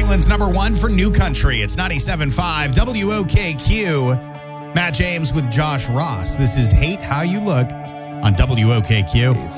Portland's number one for new country. It's 97.5 WOKQ. Matt James with Josh Ross. This is Hate How You Look on WOKQ.